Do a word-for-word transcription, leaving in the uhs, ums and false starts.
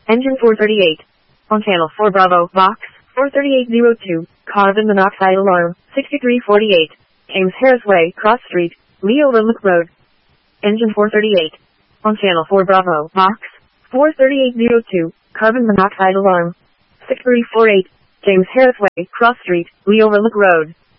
Engine four thirty-eight. On channel four Bravo, box four thirty-eight zero two, carbon monoxide alarm, sixty-three forty-eight, James Harris Way, Cross Street, Lee Overlook Road. Engine four thirty-eight. On channel four Bravo, box four thirty-eight zero two, carbon monoxide alarm, six three four eight, James Harris Way, Cross Street, Lee Overlook Road.